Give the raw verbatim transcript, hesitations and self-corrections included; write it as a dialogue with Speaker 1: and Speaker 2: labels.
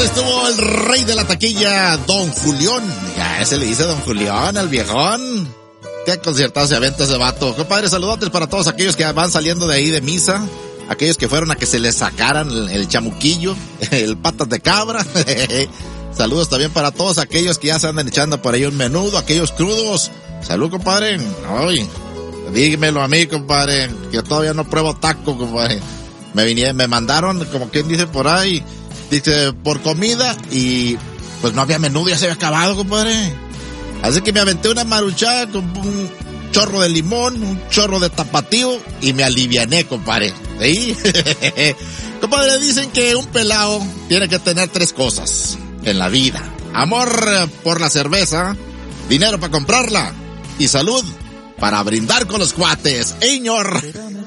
Speaker 1: estuvo el rey de la taquilla, Don Julián. Ya se le dice Don Julián al viejón. Qué conciertado se aventa ese vato. Compadre, saludotes para todos aquellos que van saliendo de ahí de misa. Aquellos que fueron a que se les sacaran el, el chamuquillo, el patas de cabra. Saludos también para todos aquellos que ya se andan echando por ahí un menudo, aquellos crudos. Salud, compadre. Ay, dígamelo a mí, compadre, que todavía no pruebo taco, compadre. Me vinieron, me mandaron, como quien dice por ahí, dice, por comida, y pues no había menudo, ya se había acabado, compadre. Así que me aventé una maruchada con un chorro de limón, un chorro de tapatío, y me aliviané, compadre. ¿Sí? Compadre, dicen que un pelao tiene que tener tres cosas en la vida: amor por la cerveza, dinero para comprarla, y salud para brindar con los cuates. ¡Señor!